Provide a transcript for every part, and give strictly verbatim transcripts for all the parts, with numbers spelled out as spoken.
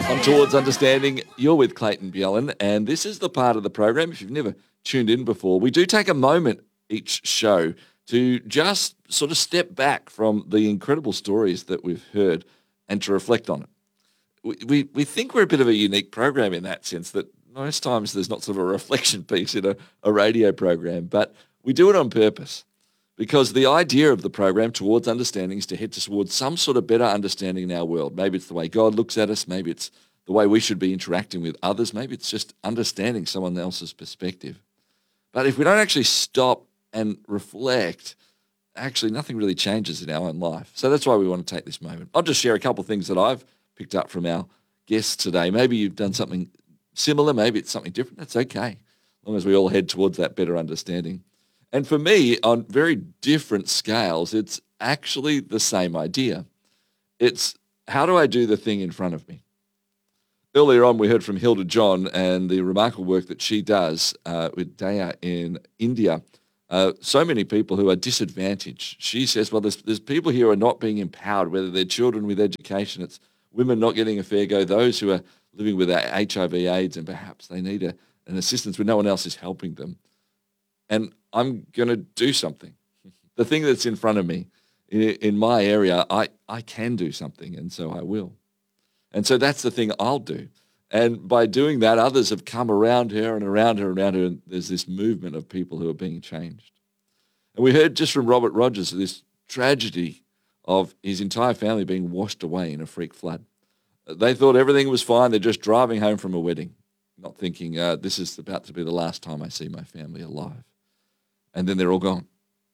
On Towards Understanding, you're with Clayton Bjellan, and this is the part of the program, if you've never tuned in before, we do take a moment each show to just sort of step back from the incredible stories that we've heard and to reflect on it. We, we, we think we're a bit of a unique program in that sense, that most times there's not sort of a reflection piece in a, a radio program, but we do it on purpose. Because the idea of the program, Towards Understanding, is to head towards some sort of better understanding in our world. Maybe it's the way God looks at us. Maybe it's the way we should be interacting with others. Maybe it's just understanding someone else's perspective. But if we don't actually stop and reflect, actually nothing really changes in our own life. So that's why we want to take this moment. I'll just share a couple of things that I've picked up from our guests today. Maybe you've done something similar. Maybe it's something different. That's okay, as long as we all head towards that better understanding. And for me, on very different scales, it's actually the same idea. It's how do I do the thing in front of me? Earlier on, we heard from Hilda John and the remarkable work that she does uh, with Daya in India. Uh, so many people who are disadvantaged. She says, well, there's, there's people here who are not being empowered, whether they're children with education, it's women not getting a fair go, those who are living with H I V AIDS, and perhaps they need a, an assistance when no one else is helping them. And I'm going to do something. The thing that's in front of me, in, in my area, I, I can do something, and so I will. And so that's the thing I'll do. And by doing that, others have come around her and around her and around her, and there's this movement of people who are being changed. And we heard just from Robert Rogers this tragedy of his entire family being washed away in a freak flood. They thought everything was fine. They're just driving home from a wedding, not thinking, uh, this is about to be the last time I see my family alive. And then they're all gone.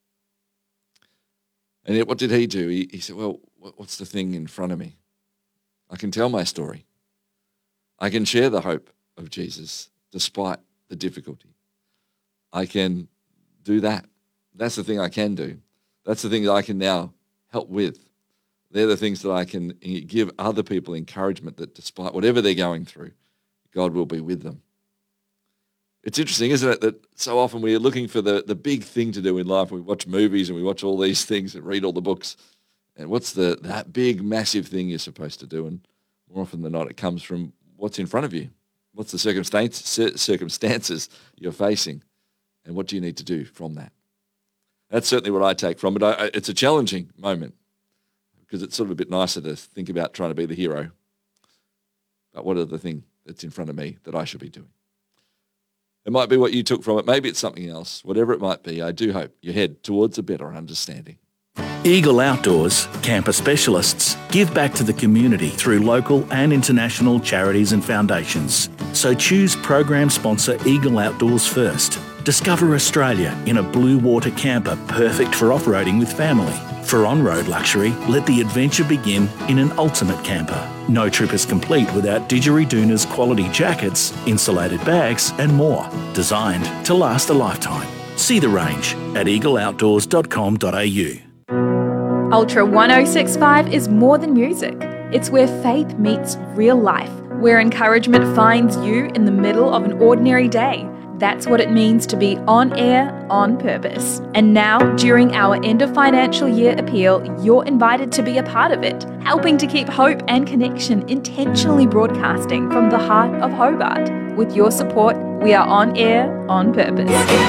And yet what did he do? He, he said, well, what's the thing in front of me? I can tell my story. I can share the hope of Jesus despite the difficulty. I can do that. That's the thing I can do. That's the thing that I can now help with. They're the things that I can give other people encouragement that despite whatever they're going through, God will be with them. It's interesting, isn't it, that so often we're looking for the, the big thing to do in life. We watch movies and we watch all these things and read all the books. And what's the that big, massive thing you're supposed to do? And more often than not, it comes from what's in front of you. What's the circumstance, circumstances you're facing? And what do you need to do from that? That's certainly what I take from it. I, it's a challenging moment because it's sort of a bit nicer to think about trying to be the hero. But what are the things that's in front of me that I should be doing? It might be what you took from it. Maybe it's something else. Whatever it might be, I do hope you head towards a better understanding. Eagle Outdoors, camper specialists, give back to the community through local and international charities and foundations. So choose program sponsor Eagle Outdoors first. Discover Australia in a blue water camper perfect for off-roading with family. For on-road luxury, let the adventure begin in an ultimate camper. No trip is complete without Didgeridoon's quality jackets, insulated bags and more, designed to last a lifetime. See the range at eagle outdoors dot com dot a u. Ultra one oh six point five is more than music. It's where faith meets real life, where encouragement finds you in the middle of an ordinary day. That's what it means to be on air, on purpose. And now, during our end of financial year appeal, you're invited to be a part of it, helping to keep hope and connection intentionally broadcasting from the heart of Hobart. With your support, we are on air, on purpose.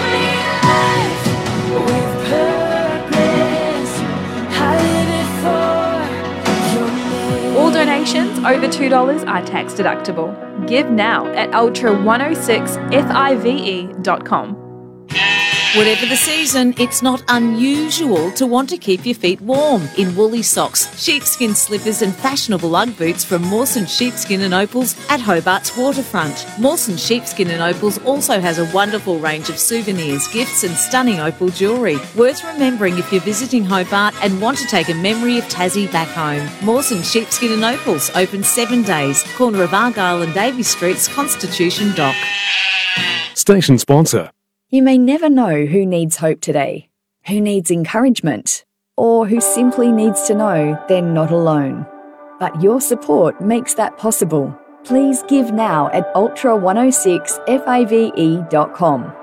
All donations over two dollars are tax deductible. Give now at ultra one oh six five dot com. Whatever the season, it's not unusual to want to keep your feet warm in woolly socks, sheepskin slippers and fashionable Ugg boots from Mawson Sheepskin and Opals at Hobart's waterfront. Mawson Sheepskin and Opals also has a wonderful range of souvenirs, gifts and stunning opal jewellery. Worth remembering if you're visiting Hobart and want to take a memory of Tassie back home. Mawson Sheepskin and Opals, open seven days, corner of Argyle and Davey Streets, Constitution Dock. Station sponsor. You may never know who needs hope today, who needs encouragement, or who simply needs to know they're not alone. But your support makes that possible. Please give now at ultra one oh six five dot com.